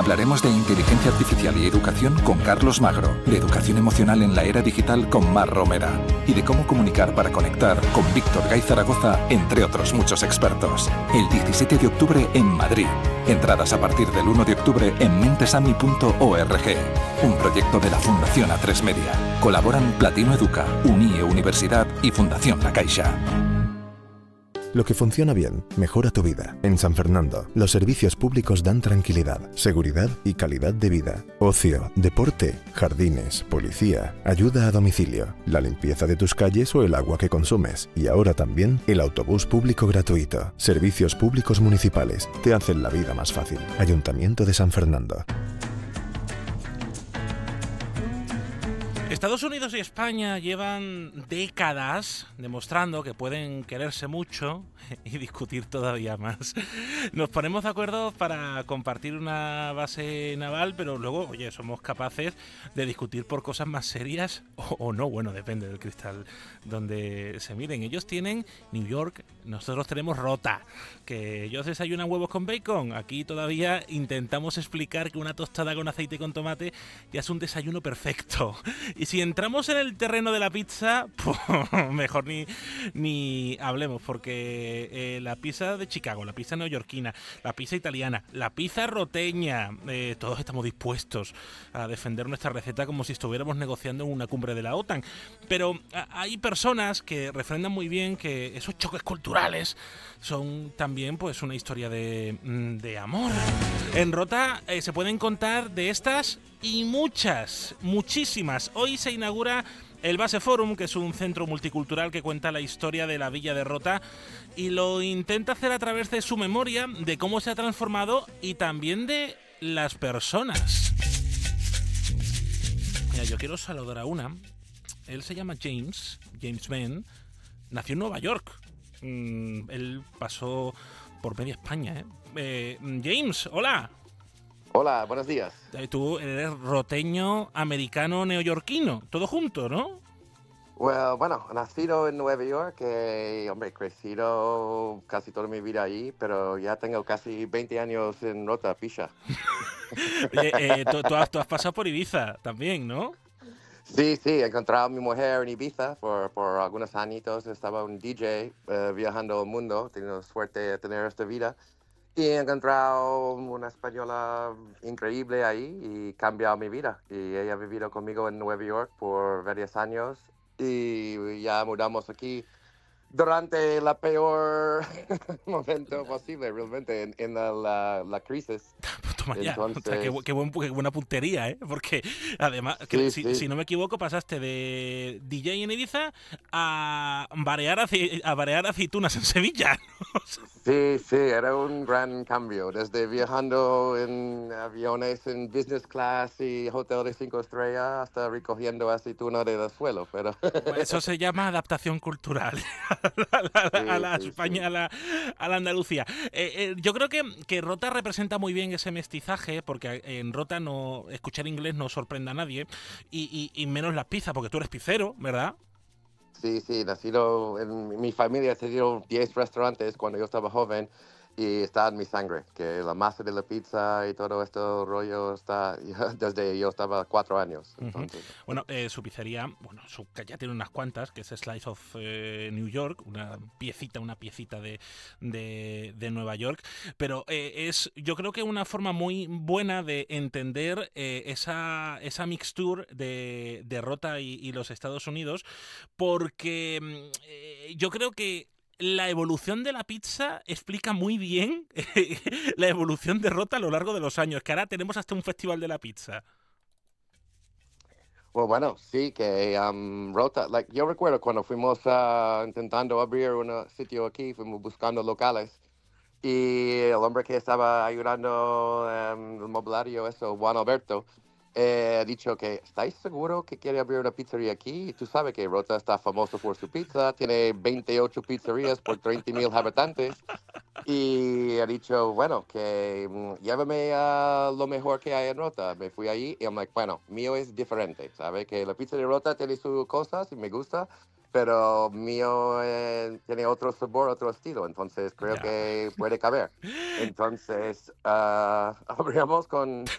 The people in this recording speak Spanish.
Hablaremos de inteligencia artificial y educación con Carlos Magro, de educación emocional en la era digital con Mar Romera y de cómo comunicar para conectar con Víctor Gay Zaragoza, entre otros muchos expertos. El 17 de octubre en Madrid. Entradas a partir del 1 de octubre en mentesami.org. Un proyecto de la Fundación A3 Media. Colaboran Platino Educa, UNIE Universidad y Fundación La Caixa. Lo que funciona bien, mejora tu vida. En San Fernando, los servicios públicos dan tranquilidad, seguridad y calidad de vida. Ocio, deporte, jardines, policía, ayuda a domicilio, la limpieza de tus calles o el agua que consumes. Y ahora también el autobús público gratuito. Servicios públicos municipales te hacen la vida más fácil. Ayuntamiento de San Fernando. Estados Unidos y España llevan décadas demostrando que pueden quererse mucho y discutir todavía más. Nos ponemos de acuerdo para compartir una base naval, pero luego, oye, somos capaces de discutir por cosas más serias o no. Bueno, depende del cristal donde se miren. Ellos tienen New York, nosotros tenemos Rota. Que ellos desayunan huevos con bacon. Aquí todavía intentamos explicar que una tostada con aceite y con tomate ya es un desayuno perfecto. Y si entramos en el terreno de la pizza, pues mejor ni hablemos, porque la pizza de Chicago, la pizza neoyorquina, la pizza italiana, la pizza roteña, todos estamos dispuestos a defender nuestra receta como si estuviéramos negociando en una cumbre de la OTAN. Pero hay personas que refrendan muy bien que esos choques culturales son también pues una historia de amor. En Rota se pueden contar de estas y muchísimas. Hoy se inaugura el Base Forum, que es un centro multicultural que cuenta la historia de la villa de Rota y lo intenta hacer a través de su memoria, de cómo se ha transformado y también de las personas. Mira, yo quiero saludar a una. Él se llama James Benn, nació en Nueva York. Él pasó por media España, James, hola. Hola, buenos días. Tú eres roteño, americano, neoyorquino, todo junto, ¿no? Bueno, nacido en Nueva York, crecido casi toda mi vida ahí, pero ya tengo casi 20 años en Rota, Pisha. Tú has pasado por Ibiza también, ¿no? Sí, he encontrado a mi mujer en Ibiza por algunos añitos. Estaba un DJ viajando el mundo, he tenido suerte de tener esta vida. Y he encontrado una española increíble ahí y cambiado mi vida. Y ella ha vivido conmigo en Nueva York por varios años y ya mudamos aquí durante la peor momento posible, realmente, en la crisis. Toma ya. Entonces, O sea, qué buena puntería, ¿eh? Porque además, si no me equivoco, pasaste de DJ en Ibiza a barear aceitunas en Sevilla, ¿no? Sí, era un gran cambio. Desde viajando en aviones en business class y hotel de 5 estrellas hasta recogiendo aceitunas del suelo. Pero eso se llama adaptación cultural a la España, a la Andalucía. Yo creo que Rota representa muy bien ese mestizaje, porque en Rota no escuchar inglés no sorprende a nadie, y menos las pizzas, porque tú eres pizzero, ¿verdad? Sí, nacido en mi familia, he tenido 10 restaurantes cuando yo estaba joven y está en mi sangre, que la masa de la pizza y todo este rollo está desde yo estaba 4 años. Entonces. Bueno, su pizzería, ya tiene unas cuantas, que es Slice of New York, una piecita de Nueva York, pero es, yo creo que una forma muy buena de entender esa mixture de Rota y los Estados Unidos, porque yo creo que la evolución de la pizza explica muy bien la evolución de Rota a lo largo de los años, que ahora tenemos hasta un festival de la pizza. Bueno, sí, que Rota, yo recuerdo cuando fuimos intentando abrir un sitio aquí, fuimos buscando locales y el hombre que estaba ayudando el mobiliario, Juan Alberto, ha dicho que ¿estáis seguros que quiere abrir una pizzería aquí? Y tú sabes que Rota está famoso por su pizza, tiene 28 pizzerías por 30,000 habitantes. Y ha dicho, bueno, que llévame a lo mejor que hay en Rota. Me fui allí y mío es diferente, ¿sabes? Que la pizza de Rota tiene sus cosas y me gusta, pero mío tiene otro sabor, otro estilo. Entonces creo que puede caber. Entonces, abrimos con